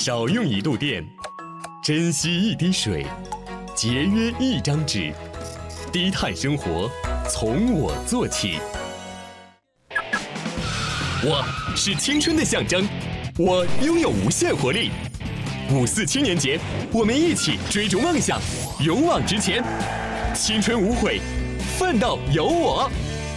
少用一度电，珍惜一滴水，节约一张纸，低碳生活从我做起。我是青春的象征，我拥有无限活力。54青年节，我们一起追逐梦想，勇往直前，青春无悔，奋斗有我。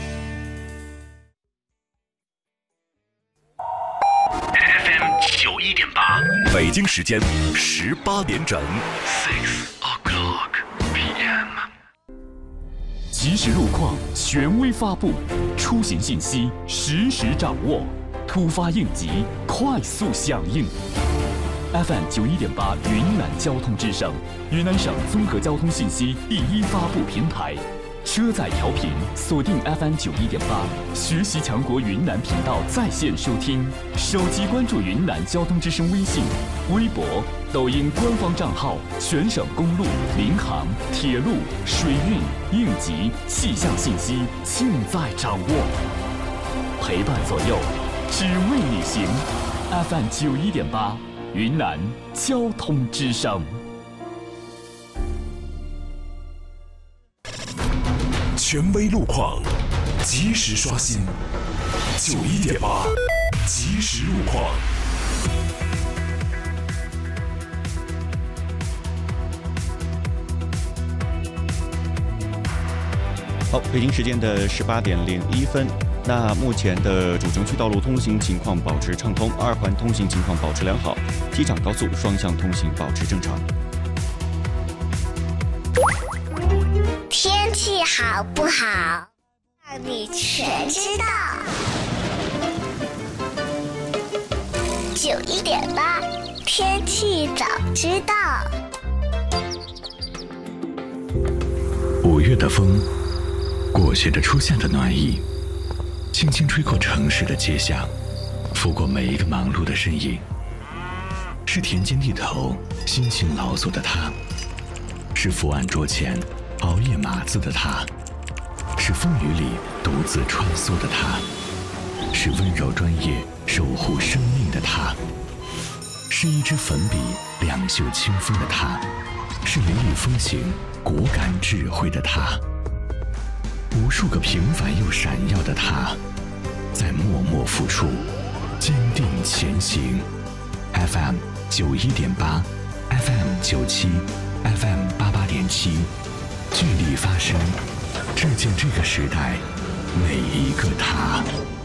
FM91.8，北京时间18点整。6 o'clock p.m. 即时路况权威发布，出行信息实时掌握，突发应急快速响应。FM91.8云南交通之声，云南省综合交通信息第一发布平台。车载调频锁定 FM91.8，学习强国云南频道在线收听，手机关注云南交通之声微信、微博、抖音官方账号，全省公路、民航、铁路、水运、应急、气象信息尽在掌握，陪伴左右，只为你行。FM91.8，云南交通之声。 权威路况，及时刷新。91.8，即时路况。 好，北京时间的18点01分。那目前的主城区道路通行情况保持畅通，二环通行情况保持良好，机场高速双向通行保持正常。 天气好不好，让你全知道。91.8，天气早知道。 5月的风，裹挟着初夏的暖意，轻轻吹过城市的街巷，拂过每一个忙碌的身影。是田间地头辛勤劳作的他，是伏案桌前熬夜码字的他，是风雨里独自穿梭的他，是温柔专业守护生命的他，是一支粉笔两袖清风的他，是雷厉风行果敢智慧的他，无数个平凡又闪耀的他，在默默付出，坚定前行。FM91.8， FM97， FM88.7，聚力发声，致敬这个时代每一个他。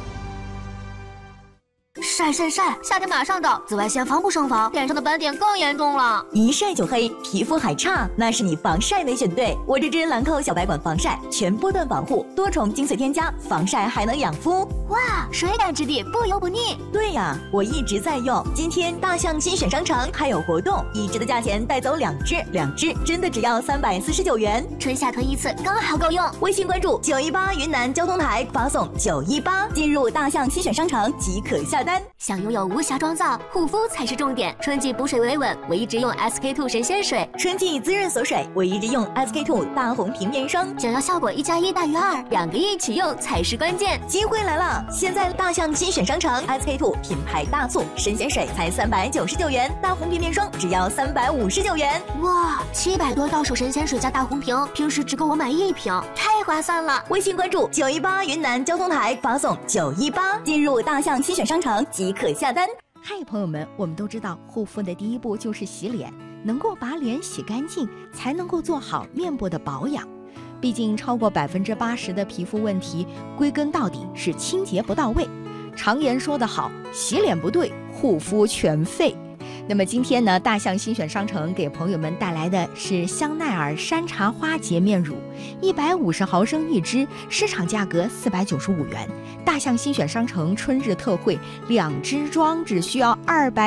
晒晒晒！夏天马上到，紫外线防不胜防，脸上的斑点更严重了。 一晒就黑，皮肤还差，那是你防晒没选对。我这支兰蔻小白管防晒，全波段防护，多重精粹添加，防晒还能养肤。 哇，水感质地，不油不腻。 对呀，我一直在用。今天大象新选商城还有活动，一支的价钱带走2支，2支真的只要349元， 春夏囤一次刚好够用。 微信关注918云南交通台，发送918进入大象新选商城即可下单。 想拥有无瑕妆造，护肤才是重点。春季补水维稳，我一直用 SK2 神仙水； 春季滋润锁水，我一直用 SK2 大红瓶面霜。 想要效果1+1大于2，两个一起用才是关键。 机会来了！现在大象新选商城 SK2 品牌大促，神仙水才399元，大红瓶面霜只要359元。 哇，700多到手神仙水加大红瓶，平时只够我买1瓶，太划算了！ 微信关注918云南交通台，发送918进入大象新选商城即可下单。 嗨，朋友们，我们都知道护肤的第一步就是洗脸，能够把脸洗干净，才能够做好面部的保养。毕竟超过80%的皮肤问题，归根到底是清洁不到位。常言说得好，洗脸不对，护肤全废。那么今天呢，大象新选商城给朋友们带来的是香奈儿山茶花洁面乳，150毫升1支，市场价格495元。大象新选商城春日特惠，2支装只需要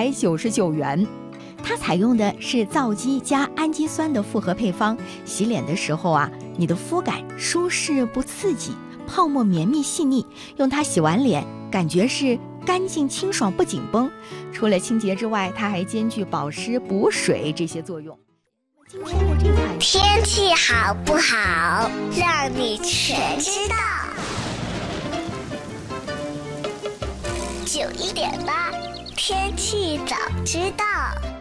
299元。它采用的是皂基加氨基酸的复合配方，洗脸的时候啊，你的肤感舒适不刺激，泡沫绵密细腻，用它洗完脸，感觉是干净清爽不紧绷。除了清洁之外，它还兼具保湿补水这些作用。今天的这款天气好不好，让你全知道。91.8，天气早知道。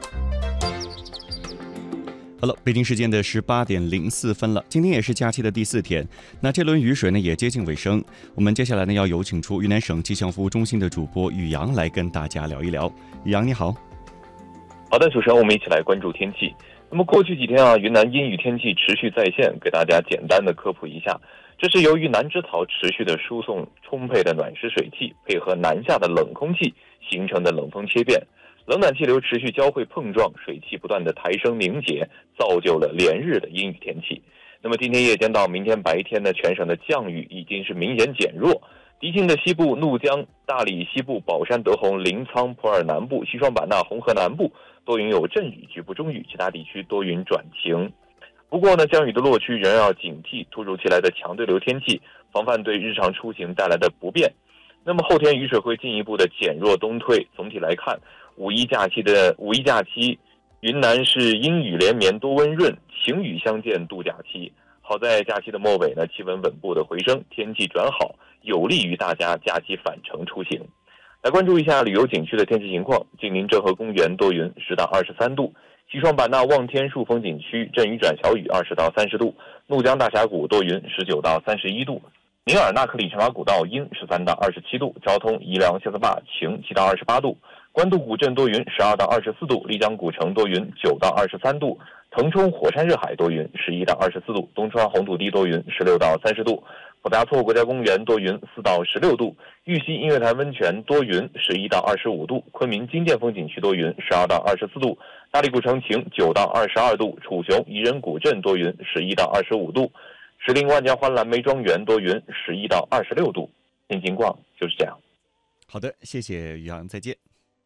好了，北京时间的18点04分了，今天也是假期的第4天。那这轮雨水呢也接近尾声，我们接下来呢要有请出云南省气象服务中心的主播宇阳来跟大家聊一聊。宇阳你好。 好的，主持人，我们一起来关注天气。那么过去几天啊，云南阴雨天气持续再现，给大家简单的科普一下。这是由于南支槽持续的输送充沛的暖湿水汽，配合南下的冷空气形成的冷风切变，冷暖气流持续交汇碰撞，水汽不断的抬升凝结，造就了连日的阴雨天气。那么今天夜间到明天白天呢，全省的降雨已经是明显减弱。迪庆的西部、怒江、大理西部、保山、德宏、临沧、普洱南部、西双版纳、红河南部多云有阵雨，局部中雨，其他地区多云转晴。不过呢，降雨的落区仍要警惕突如其来的强对流天气，防范对日常出行带来的不便。那么后天雨水会进一步的减弱东退。总体来看，五一假期，云南是阴雨连绵多温润，晴雨相间度假期。好在假期的末尾呢，气温稳步的回升，天气转好，有利于大家假期返程出行。来关注一下旅游景区的天气情况。晋宁郑和公园多云10到23度，西双版纳望天树风景区阵雨转小雨20到30度，怒江大峡谷多云19到31度，宁尔纳克里长马古道阴13到27度，昭通宜良下司坝晴7到28度，官渡古镇多云12到24度，丽江古城多云9到23度，腾冲火山热海多云11到24度，东川红土地多云16到30度，普达措国家公园多云4到16度，玉溪音乐潭温泉多云11到25度，昆明金殿风景区多云12到24度，大理古城晴9到22度，楚雄宜人古镇多云11到25度，石林万家欢蓝莓庄园多云11到26度。天气情况就是这样。 好的，谢谢宇阳，再见。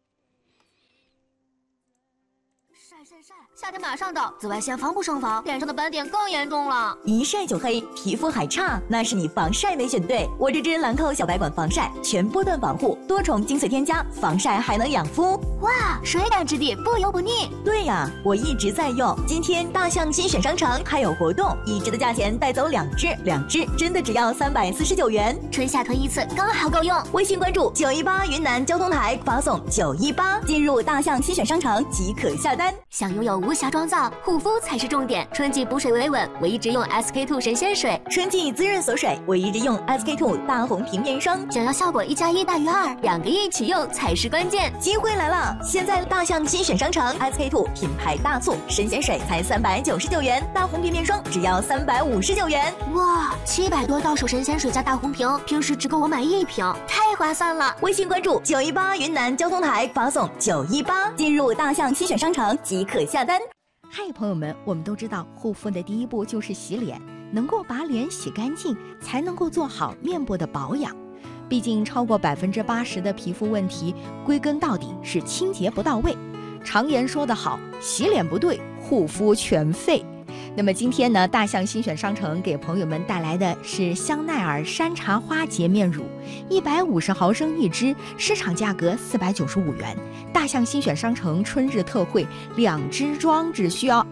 夏天马上到，紫外线防不胜防，脸上的斑点更严重了。 一晒就黑，皮肤还差，那是你防晒没选对。我这支兰蔻小白管防晒，全波段防护，多重精粹添加，防晒还能养肤。 哇，水感质地，不油不腻。 对呀，我一直在用。今天大象新选商城还有活动，1支的价钱带走2支真的只要349元， 春夏囤一次，刚好够用。 微信关注918云南交通台，发送918进入大象新选商城即可下单。 想拥有无瑕妆造，护肤才是重点。春季补水维稳，我一直用 SK2 神仙水； 春季滋润锁水，我一直用 SK2 大红瓶面霜。 想要效果1+1大于2，2个一起用才是关键。 机会来了！现在大象新选商城 SK2 品牌大促，神仙水才399元，大红瓶面霜只要359元。 哇，700多到手神仙水加大红瓶，平时只够我买1瓶，太划算了！ 微信关注918云南交通台，发送918进入大象新选商城即可下单。 嗨，朋友们，我们都知道护肤的第一步就是洗脸，能够把脸洗干净，才能够做好面部的保养。毕竟超过80%的皮肤问题，归根到底是清洁不到位。常言说得好，洗脸不对，护肤全废。那么今天呢，大象新选商城给朋友们带来的是香奈儿山茶花洁面乳，150毫升1支，市场价格495元。大象新选商城春日特惠，2支装只需要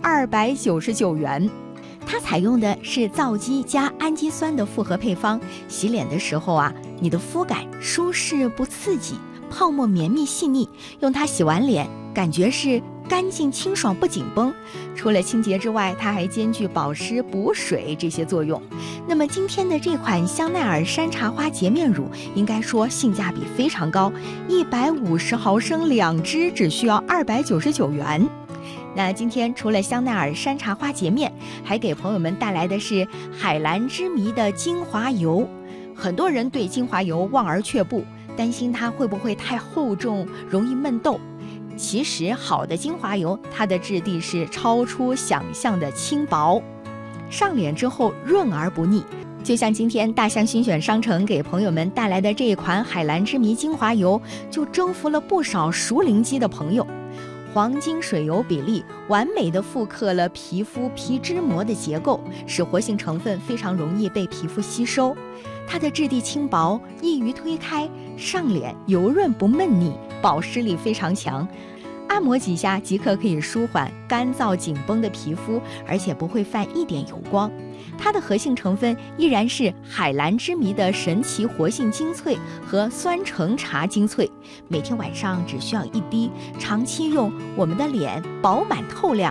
299元。它采用的是皂基加氨基酸的复合配方，洗脸的时候啊，你的肤感舒适不刺激，泡沫绵密细腻，用它洗完脸，感觉是干净清爽不紧绷。除了清洁之外，它还兼具保湿补水这些作用。那么今天的这款香奈儿山茶花洁面乳应该说性价比非常高，150毫升2支只需要299元。那今天除了香奈儿山茶花洁面，还给朋友们带来的是海蓝之谜的精华油。很多人对精华油望而却步，担心它会不会太厚重，容易闷痘。其实好的精华油，它的质地是超出想象的轻薄，上脸之后润而不腻。就像今天大象新选商城给朋友们带来的这一款海蓝之谜精华油，就征服了不少熟龄肌的朋友。黄金水油比例完美的复刻了皮肤皮脂膜的结构，使活性成分非常容易被皮肤吸收。它的质地轻薄，易于推开，上脸油润不闷腻，保湿力非常强。按摩几下即刻可以舒缓干燥紧绷的皮肤，而且不会泛一点油光。它的核心成分依然是海蓝之谜的神奇活性精粹和酸橙茶精粹，每天晚上只需要1滴，长期用，我们的脸饱满透亮。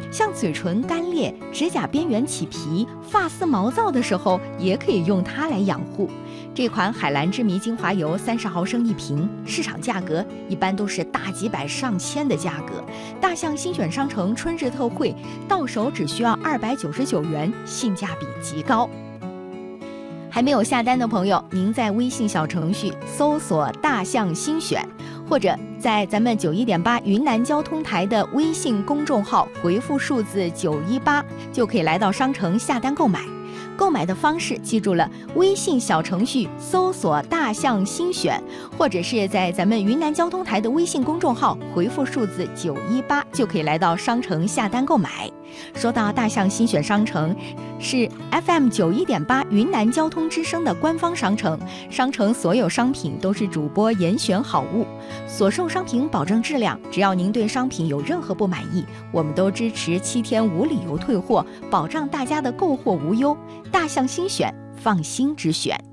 像嘴唇干裂、指甲边缘起皮、发丝毛躁的时候，也可以用它来养护。这款海蓝之谜精华油30毫升一瓶，市场价格一般都是大几百上千的价格。大象新选商城春日特惠，到手只需要299元，性价比极高。还没有下单的朋友，您在微信小程序搜索大象新选，或者在咱们91.8云南交通台的微信公众号回复数字918，就可以来到商城下单购买。购买的方式记住了，微信小程序搜索大象新选，或者是在咱们云南交通台的微信公众号回复数字918，就可以来到商城下单购买。说到大象新选商城，是 FM 91.8云南交通之声的官方商城，商城所有商品都是主播严选好物，所售商品保证质量，只要您对商品有任何不满意，我们都支持7天无理由退货，保障大家的购货无忧。大象新选，放心之选。